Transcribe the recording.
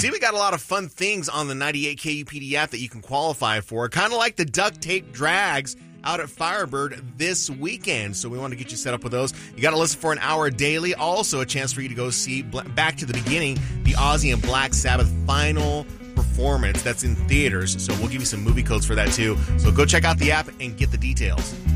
See, we got a lot of fun things on the 98 KUPD app that you can qualify for, kind of like the duct tape drags out at Firebird this weekend. So we want to get you set up with those. You got to listen for an hour daily. Also a chance for you to go see Back to the Beginning, the Ozzy and Black Sabbath final performance. That's in theaters. So we'll give you some movie codes for that too. So go check out the app and get the details.